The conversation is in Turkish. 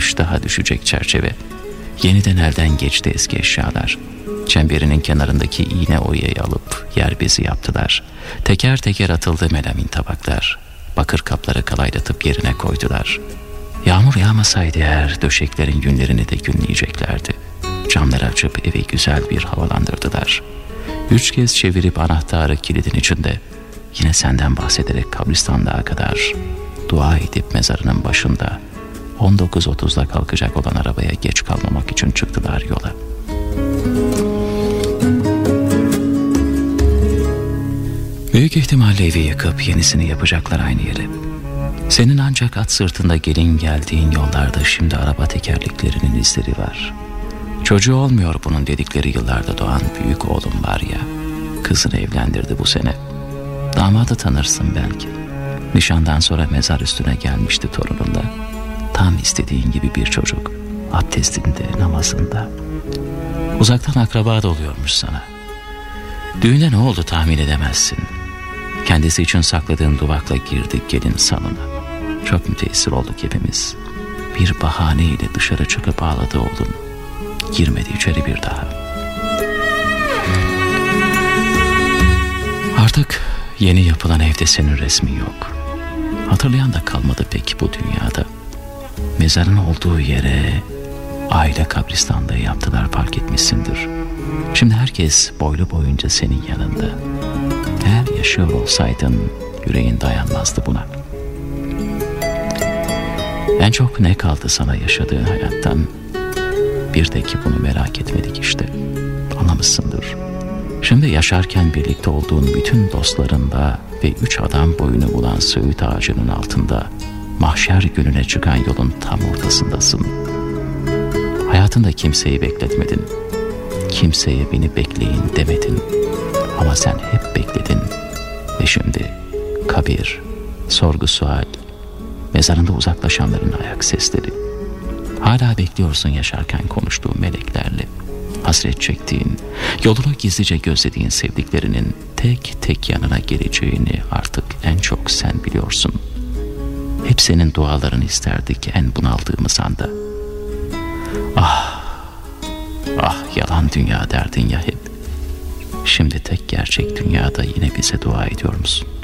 düş daha düşecek çerçeve. Yeniden elden geçti eski eşyalar. Çemberinin kenarındaki iğne oyayı alıp yer bezi yaptılar. Teker teker atıldı melamin tabaklar. Bakır kapları kalaylatıp yerine koydular. Yağmur yağmasaydı eğer döşeklerin günlerini de günleyeceklerdi. Camları açıp evi güzel bir havalandırdılar. 3 kez çevirip anahtarı kilidin içinde, yine senden bahsederek kabristanlığa kadar, dua edip mezarının başında 19.30'da kalkacak olan arabaya geç kalmamak için çıktılar yola. Büyük ihtimalle evi yıkıp yenisini yapacaklar aynı yere. Senin ancak at sırtında gelin geldiğin yollarda şimdi araba tekerleklerinin izleri var. Çocuğu olmuyor bunun dedikleri yıllarda doğan büyük oğlum var ya, kızını evlendirdi bu sene. Damadı tanırsın belki. Nişandan sonra mezar üstüne gelmişti torununda. Tam istediğin gibi bir çocuk. Abdestinde, namazında. Uzaktan akraba da oluyormuş sana. Düğüne ne oldu tahmin edemezsin. Kendisi için sakladığın duvakla girdik gelin salına. Çok müteessir olduk hepimiz. Bir bahaneyle dışarı çıkıp ağladı oğlum. Girmedi içeri bir daha. Artık yeni yapılan evde senin resmin yok. Hatırlayan da kalmadı pek bu dünyada. Mezarın olduğu yere aile kabristanlığı yaptılar, fark etmişsindir. Şimdi herkes boylu boyunca senin yanında. Eğer yaşıyor olsaydın yüreğin dayanmazdı buna. En çok ne kaldı sana yaşadığın hayattan? Bir de ki bunu merak etmedik işte. Anlamışsındır. Şimdi yaşarken birlikte olduğun bütün dostlarınla ve 3 adam boyunu bulan söğüt ağacının altında mahşer gününe çıkan yolun tam ortasındasın. Hayatında kimseyi bekletmedin. Kimseye beni bekleyin demedin. Ama sen hep bekledin. Ve şimdi kabir, sorgu sual, mezarında uzaklaşanların ayak sesleri. Hala bekliyorsun yaşarken konuştuğun meleklerle. Hasret çektiğin, yolunu gizlice gözlediğin sevdiklerinin tek tek yanına geleceğini artık en çok sen biliyorsun. Hep senin dualarını isterdik en bunaldığımız anda. Ah, ah yalan dünya derdin ya hep. Şimdi tek gerçek dünyada yine bize dua ediyor musun?